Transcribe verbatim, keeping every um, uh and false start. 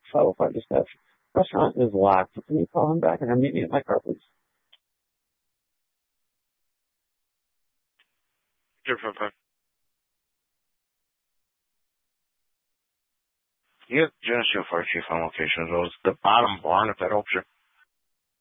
five oh five dispatch. Restaurant is locked. Can you call him back and meet me at my car, please? Zero five five. Yep, Geneseo Fire Chief on location as well as the bottom barn, if that helps you.